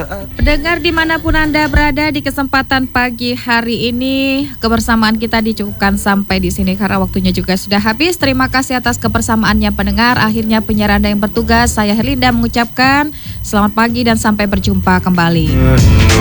Pendengar dimanapun Anda berada di kesempatan pagi hari ini, kebersamaan kita dicukupkan sampai di sini karena waktunya juga sudah habis. Terima kasih atas kebersamaannya pendengar. Akhirnya penyiar Anda yang bertugas, saya Herlinda mengucapkan selamat pagi dan sampai berjumpa kembali.